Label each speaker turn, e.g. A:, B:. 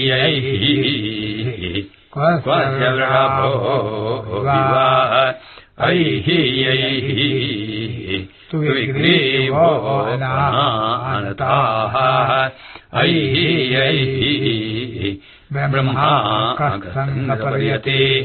A: क्वस्य वृषभो विवाह ऐः यैः तु विग्रीवो नानताः ऐः यैः ब्रह्मा कस्तन्न पर्यते